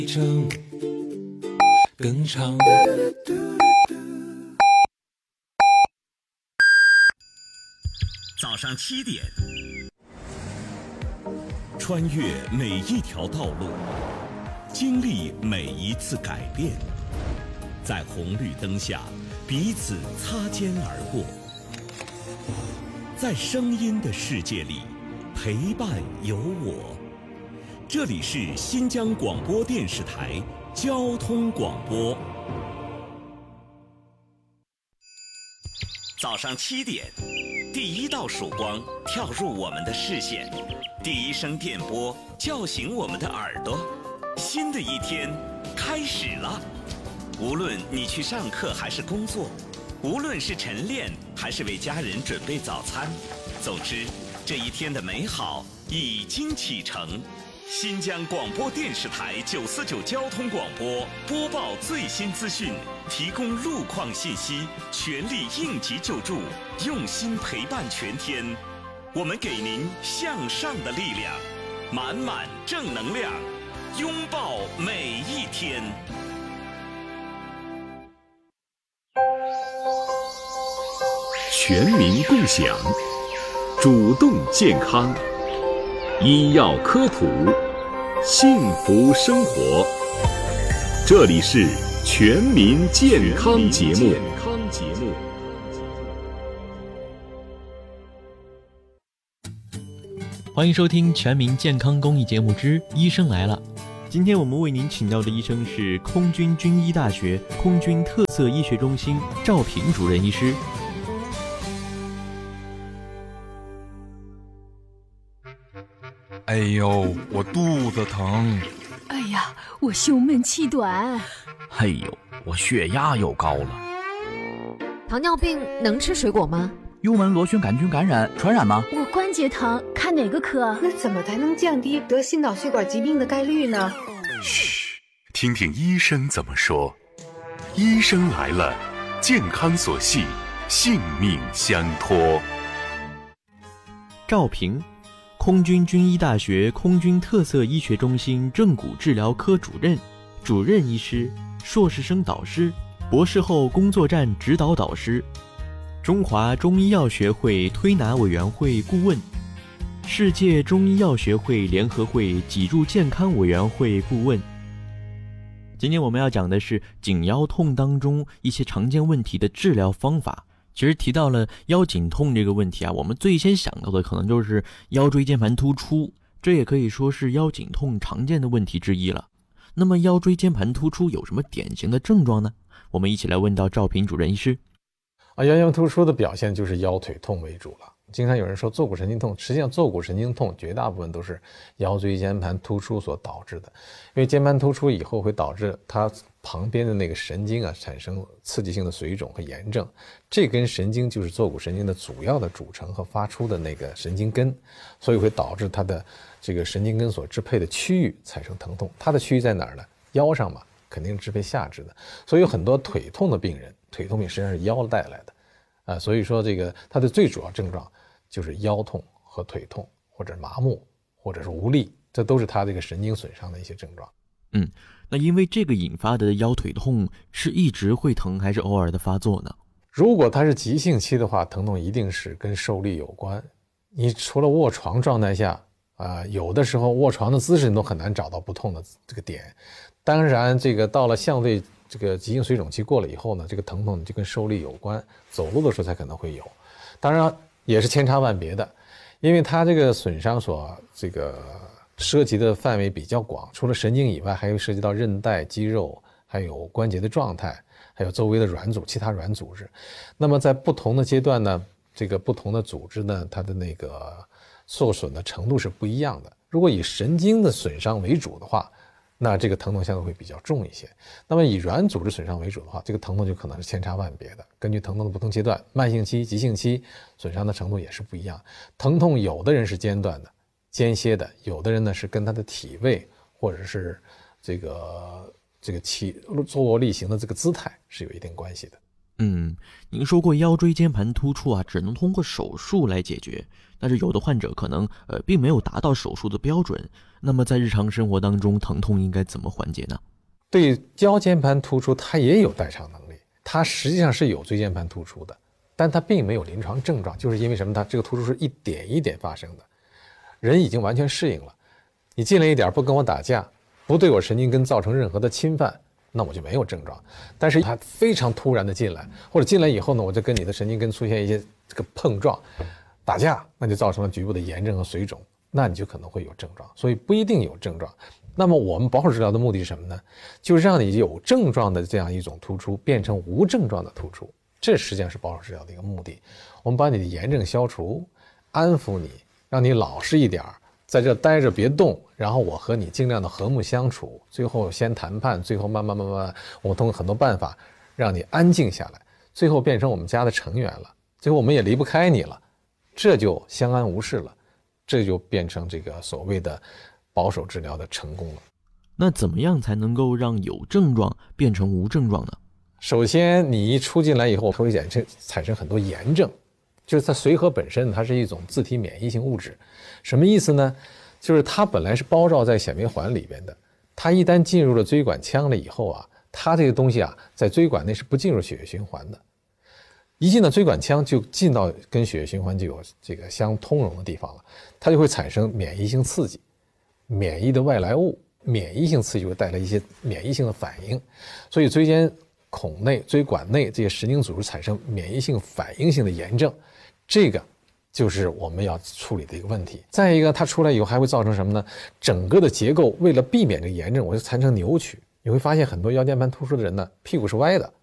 程更长。 早上7点，穿越每一条道路，经历每一次改变，在红绿灯下彼此擦肩而过，在声音的世界里陪伴有我。这里是新疆广播电视台交通广播。早上7点，第一道曙光跳入我们的视线，第一声电波叫醒我们的耳朵。新的一天开始了，无论你去上课还是工作，无论是晨练还是为家人准备早餐，总之这一天的美好已经启程。新疆广播电视台949交通广播播报最新资讯，提供路况信息，全力应急救助，用心陪伴全天。我们给您向上的力量，满满正能量，拥抱每一天。 全民共享，主动健康，医药科普，幸福生活。这里是全民健康节目。 欢迎收听全民健康公益节目之医生来了。今天我们为您请到的医生是空军军医大学空军特色医学中心赵平主任医师。 哎呦，我肚子疼。 哎呀，我胸闷气短。 哎呦，我血压又高了。 糖尿病能吃水果吗？ 幽门螺旋杆菌感染传染吗？ 我关节疼，看哪个科？ 那怎么才能降低得心脑血管疾病的概率呢？ 嘘，听听医生怎么说。医生来了，健康所系，性命相托。 赵平，空军军医大学空军特色医学中心正骨治疗科主任、主任医师、硕士生导师、博士后工作站指导导师，中华中医药学会推拿委员会顾问，世界中医药学会联合会脊柱健康委员会顾问。今天我们要讲的是颈腰痛当中一些常见问题的治疗方法。其实提到了腰颈痛这个问题啊，我们最先想到的可能就是腰椎间盘突出，这也可以说是腰颈痛常见的问题之一了。那么腰椎间盘突出有什么典型的症状呢？我们一起来问到赵平主任医师。 腰间盘突出的表现就是腰腿痛为主了。经常有人说坐骨神经痛，实际上坐骨神经痛绝大部分都是腰椎间盘突出所导致的，因为间盘突出以后会导致它旁边的那个神经产生刺激性的水肿和炎症，这根神经就是坐骨神经的主要的组成和发出的那个神经根，所以会导致它的这个神经根所支配的区域产生疼痛。它的区域在哪儿呢？腰上嘛，肯定支配下肢的，所以有很多腿痛的病人，腿痛病实际上是腰带来的所以说这个它的最主要症状就是腰痛和腿痛，或者麻木，或者是无力，这都是它这个神经损伤的一些症状。 那因为这个引发的腰腿痛是一直会疼还是偶尔的发作呢？ 如果它是急性期的话，疼痛一定是跟受力有关。你除了卧床状态下有的时候卧床的姿势你都很难找到不痛的这个点。当然这个到了相对这个急性水肿期过了以后呢，这个疼痛就跟受力有关，走路的时候才可能会有。当然也是千差万别的，因为它这个损伤所这个涉及的范围比较广，除了神经以外，还会涉及到韧带、肌肉，还有关节的状态，还有周围的软组、其他软组织。那么在不同的阶段呢，这个不同的组织呢，它的那个受损的程度是不一样的。如果以神经的损伤为主的话，那这个疼痛相对会比较重一些。那么以软组织损伤为主的话，这个疼痛就可能是千差万别的。根据疼痛的不同阶段，慢性期、急性期损伤的程度也是不一样。疼痛有的人是间断的、间歇的，有的人呢是跟他的体位或者是这个坐卧立行的这个姿态是有一定关系的。 您说过腰椎间盘突出只能通过手术来解决，但是有的患者可能并没有达到手术的标准。那么在日常生活当中，疼痛应该怎么缓解呢？ 对腰间盘突出，它也有代偿能力，它实际上是有椎间盘突出的，但它并没有临床症状，就是因为什么？它这个突出是一点一点发生的，人已经完全适应了。你进来一点不跟我打架，不对我神经根造成任何的侵犯，那我就没有症状。但是它非常突然的进来，或者进来以后呢，我就跟你的神经根出现一些这个碰撞、打架，那就造成了局部的炎症和水肿，那你就可能会有症状。所以不一定有症状。那么我们保守治疗的目的是什么呢？就是让你有症状的这样一种突出变成无症状的突出，这实际上是保守治疗的一个目的。我们把你的炎症消除，安抚你，让你老实一点，在这待着别动，然后我和你尽量的和睦相处，最后先谈判，最后慢慢我们通过很多办法让你安静下来，最后变成我们家的成员了，最后我们也离不开你了，这就相安无事了，这就变成这个所谓的保守治疗的成功了。 那怎么样才能够让有症状变成无症状呢？ 首先你一出进来以后会产生很多炎症，就是它髓核本身它是一种自体免疫性物质。什么意思呢？就是它本来是包罩在显微环里边的，它一旦进入了椎管腔了以后它这个东西在椎管内是不进入血液循环的，一进到椎管腔就进到跟血液循环就有这个相通融的地方了，它就会产生免疫性刺激，免疫的外来物，免疫性刺激会带来一些免疫性的反应，所以椎间孔内、椎管内这些神经组织产生免疫性反应性的炎症，这个就是我们要处理的一个问题。再一个，它出来以后还会造成什么呢？整个的结构为了避免这个炎症，我就产生扭曲。你会发现很多腰间盘突出的人呢，屁股是歪的，